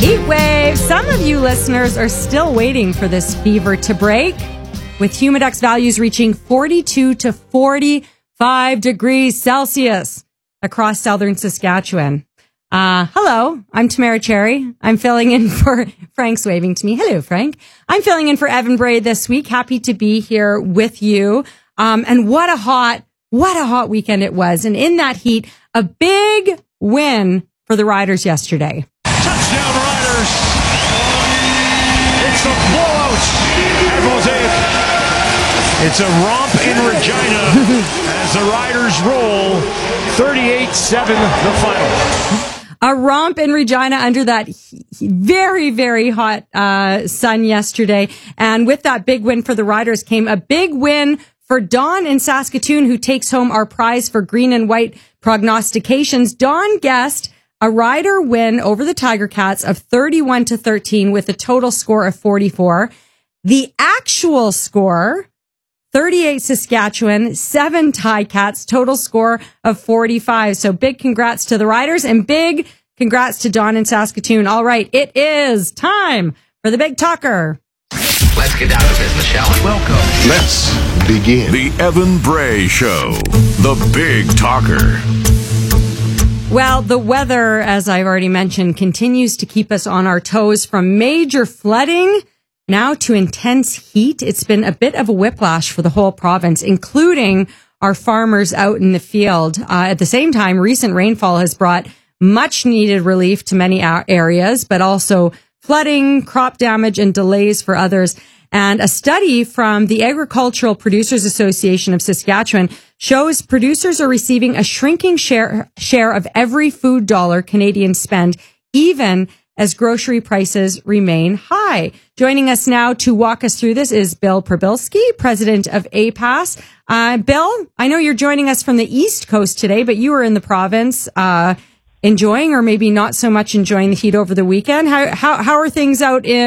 Heat wave. Some of you listeners are still waiting for this fever to break, with Humidex values reaching 42 to 45 degrees Celsius across southern Saskatchewan. Hello, I'm Tamara Cherry. I'm filling in for Frank's waving to me. Hello, Frank. I'm filling in for Evan Bray this week. Happy to be here with you. And what a hot weekend it was. And in that heat, a big win for the Riders yesterday. Touchdown Riders. It's a blowout at Mosaic. It's a romp in Regina as the Riders roll 38-7 the final. A romp in Regina under that very, very hot sun yesterday. And with that big win for the Riders came a big win for Dawn in Saskatoon, who takes home our prize for green and white prognostications. Dawn guessed a Rider win over the Tiger Cats of 31-13 with a total score of 44. The actual score, 38 Saskatchewan, 7 Ticats, total score of 45. So big congrats to the Riders and big congrats to Dawn in Saskatoon. All right, it is time for the Big Talker. Let's get down to business, shall we? Welcome. Let's begin. The Evan Bray Show, the Big Talker. Well, the weather, as I've already mentioned, continues to keep us on our toes, from major flooding now to intense heat. It's been a bit of a whiplash for the whole province, including our farmers out in the field. At the same time, recent rainfall has brought much needed relief to many areas, but also flooding, crop damage, and delays for others. And a study from the Agricultural Producers Association of Saskatchewan shows producers are receiving a shrinking share of every food dollar Canadians spend, even as grocery prices remain high. Joining us now to walk us through this is Bill Przybylski, president of APAS. Bill, I know you're joining us from the East Coast today, but you were in the province enjoying, or maybe not so much enjoying, the heat over the weekend. How are things out in